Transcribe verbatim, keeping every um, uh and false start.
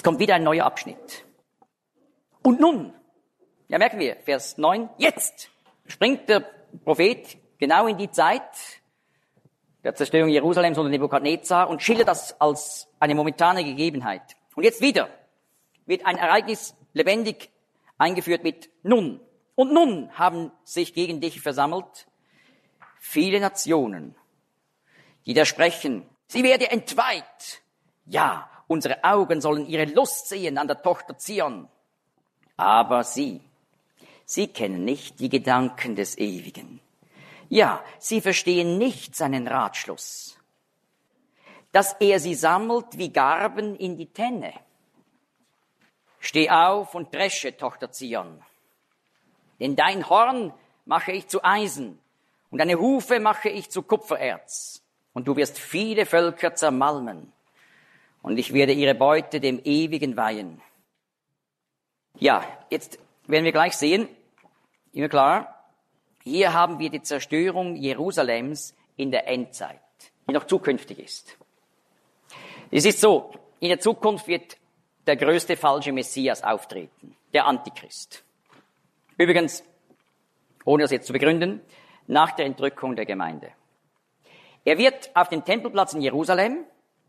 Jetzt kommt wieder ein neuer Abschnitt. Und nun, ja merken wir, Vers neun, jetzt springt der Prophet genau in die Zeit der Zerstörung Jerusalems unter Nebukadnezar und schildert das als eine momentane Gegebenheit. Und jetzt wieder wird ein Ereignis lebendig eingeführt mit nun. Und nun haben sich gegen dich versammelt viele Nationen, die da sprechen, sie werde entweiht. Ja, unsere Augen sollen ihre Lust sehen an der Tochter Zion. Aber sie, sie kennen nicht die Gedanken des Ewigen. Ja, sie verstehen nicht seinen Ratschluss, dass er sie sammelt wie Garben in die Tenne. Steh auf und dresche, Tochter Zion, denn dein Horn mache ich zu Eisen und deine Hufe mache ich zu Kupfererz. Und du wirst viele Völker zermalmen und ich werde ihre Beute dem Ewigen weihen. Ja, jetzt werden wir gleich sehen, immer klar, hier haben wir die Zerstörung Jerusalems in der Endzeit, die noch zukünftig ist. Es ist so, in der Zukunft wird der größte falsche Messias auftreten, der Antichrist. Übrigens, ohne das jetzt zu begründen, nach der Entrückung der Gemeinde. Er wird auf den Tempelplatz in Jerusalem